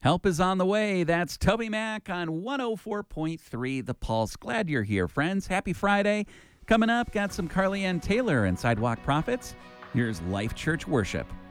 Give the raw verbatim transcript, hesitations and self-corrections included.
Help is on the way. That's Toby Mac on one oh four point three The Pulse. Glad you're here, friends. Happy Friday. Coming up, got some Carly Ann Taylor and Sidewalk Prophets. Here's Life Church Worship.